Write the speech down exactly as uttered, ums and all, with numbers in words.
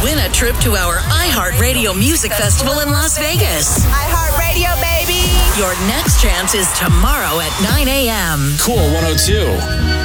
win a trip to our iHeartRadio Music Festival in Las Vegas. iHeartRadio, baby. Your next chance is tomorrow at nine a.m. Cool one oh two.